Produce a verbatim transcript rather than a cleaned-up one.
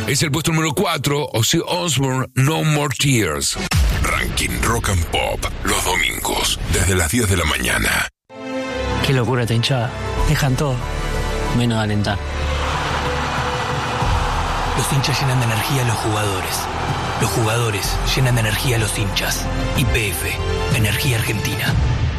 Es el puesto número cuatro, Ozzy Osbourne, No More Tears. Ranking Rock and Pop, los domingos, desde las diez de la mañana. Qué locura esta hinchada. Dejan todo, menos de alentar. Los hinchas llenan de energía a los jugadores. Los jugadores llenan de energía a los hinchas. Y P F, Energía Argentina.